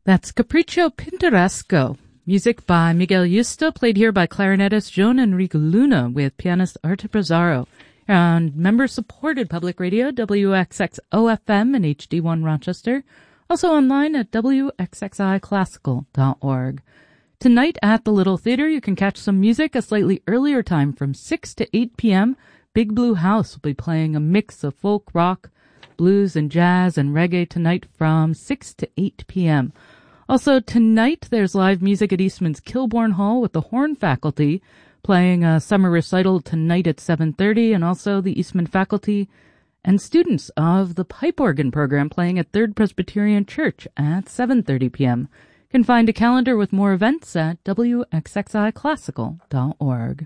That's Capriccio Pintoresco. Music by Miguel Yusta, played here by clarinetist Joan Enrique Luna with pianist Arte Brazzaro. On member-supported public radio, WXXO-FM and HD1 Rochester. Also online at WXXIClassical.org. Tonight at the Little Theater, you can catch some music a slightly earlier time from 6 to 8 p.m. Big Blue House will be playing a mix of folk, rock, blues, and jazz and reggae tonight from 6 to 8 p.m. Also tonight, there's live music at Eastman's Kilbourne Hall with the Horn Faculty playing a summer recital tonight at 7:30, and also the Eastman faculty and students of the pipe organ program playing at Third Presbyterian Church at 7:30 p.m. You can find a calendar with more events at WXXIClassical.org.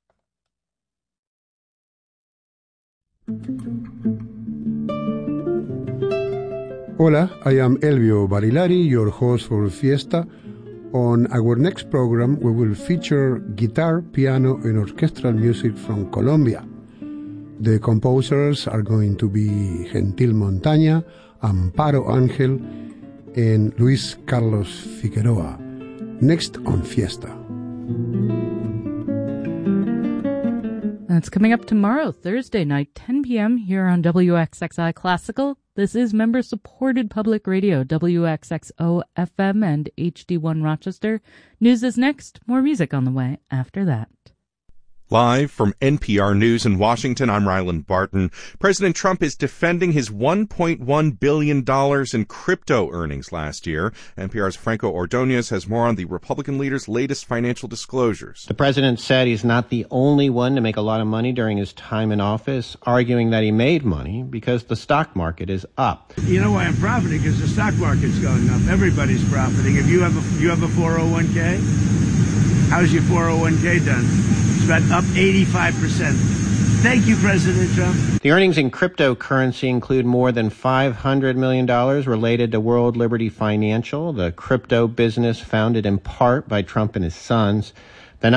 Hola, I am Elvio Barilari, your host for Fiesta. On our next program, we will feature guitar, piano, and orchestral music from Colombia. The composers are going to be Gentil Montaña, Amparo Ángel, and Luis Carlos Figueroa. Next on Fiesta. That's coming up tomorrow, Thursday night, 10 p.m. here on WXXI Classical. This is member-supported public radio, WXXO-FM and HD1 Rochester. News is next. More music on the way after that. Live from NPR News in Washington, I'm Ryland Barton. President Trump is defending his $1.1 billion in crypto earnings last year. NPR's Franco Ordonez has more on the Republican leader's latest financial disclosures. The president said he's not the only one to make a lot of money during his time in office, arguing that he made money because the stock market is up. You know why I'm profiting? Because the stock market's going up. Everybody's profiting. If you have a 401k, how's your 401k done? About up 85%. Thank you, President Trump. The earnings in cryptocurrency include more than $500 million related to World Liberty Financial, the crypto business founded in part by Trump and his sons. The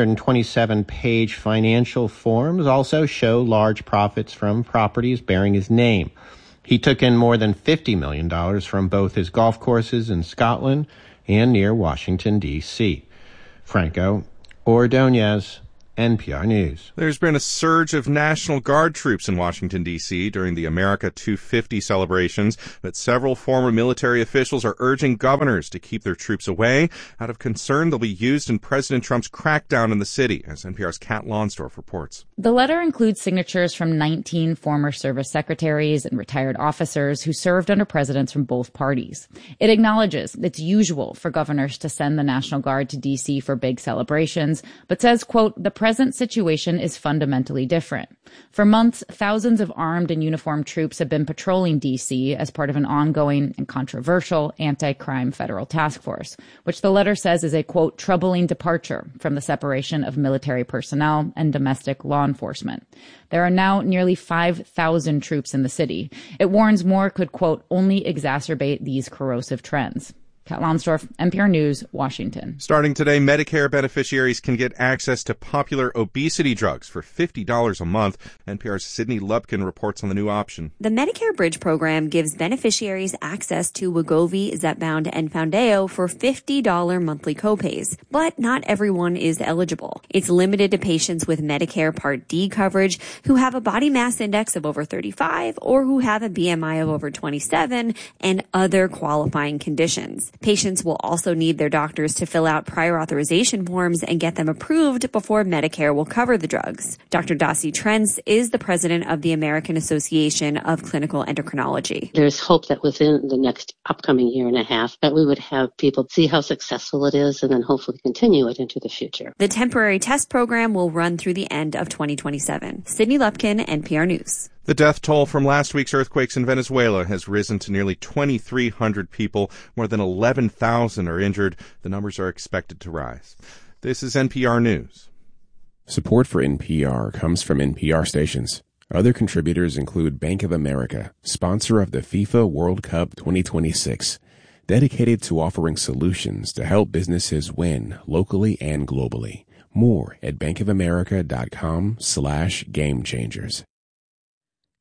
927-page financial forms also show large profits from properties bearing his name. He took in more than $50 million from both his golf courses in Scotland and near Washington, D.C. Franco Ordonez, NPR News. There's been a surge of National Guard troops in Washington, D.C. during the America 250 celebrations, but several former military officials are urging governors to keep their troops away out of concern they'll be used in President Trump's crackdown in the city, as NPR's Kat Lonsdorf reports. The letter includes signatures from 19 former service secretaries and retired officers who served under presidents from both parties. It acknowledges it's usual for governors to send the National Guard to D.C. for big celebrations, but says, quote, the present situation is fundamentally different. For months, thousands of armed and uniformed troops have been patrolling D.C. as part of an ongoing and controversial anti-crime federal task force, which the letter says is a, quote, troubling departure from the separation of military personnel and domestic law enforcement. There are now nearly 5,000 troops in the city. It warns more could, quote, only exacerbate these corrosive trends. Kat Lonsdorf, NPR News, Washington. Starting today, Medicare beneficiaries can get access to popular obesity drugs for $50 a month. NPR's Sydney Lupkin reports on the new option. The Medicare Bridge program gives beneficiaries access to Wegovy, Zepbound, and Foundayo for $50 monthly copays. But not everyone is eligible. It's limited to patients with Medicare Part D coverage who have a body mass index of over 35 or who have a BMI of over 27 and other qualifying conditions. Patients will also need their doctors to fill out prior authorization forms and get them approved before Medicare will cover the drugs. Dr. Dasi Trentz is the president of the American Association of Clinical Endocrinology. There's hope that within the next upcoming year and a half that we would have people see how successful it is and then hopefully continue it into the future. The temporary test program will run through the end of 2027. Sydney Lupkin, NPR News. The death toll from last week's earthquakes in Venezuela has risen to nearly 2,300 people. More than 11,000 are injured. The numbers are expected to rise. This is NPR News. Support for NPR comes from NPR stations. Other contributors include Bank of America, sponsor of the FIFA World Cup 2026, dedicated to offering solutions to help businesses win locally and globally. More at bankofamerica.com/gamechangers.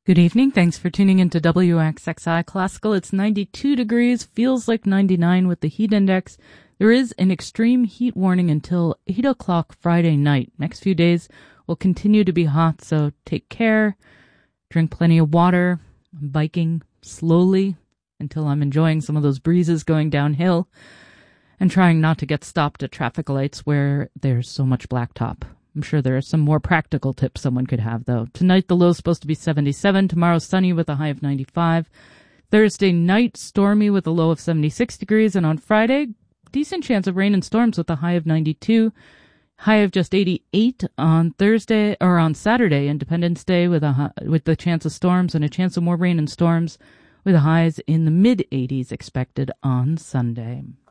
Good evening. Thanks for tuning into WXXI Classical. It's 92 degrees, feels like 99 with the heat index. There is an extreme heat warning until 8 o'clock Friday night. Next few days will continue to be hot, so take care. Drink plenty of water. I'm biking slowly until I'm enjoying some of those breezes going downhill and trying not to get stopped at traffic lights where there's so much blacktop. I'm sure there are some more practical tips someone could have, though. Tonight, the low is supposed to be 77. Tomorrow, sunny with a high of 95. Thursday night, stormy with a low of 76 degrees. And on Friday, decent chance of rain and storms with a high of 92. High of just 88 on Thursday, or on Saturday, Independence Day, with the chance of storms and a chance of more rain and storms with highs in the mid-80s expected on Sunday.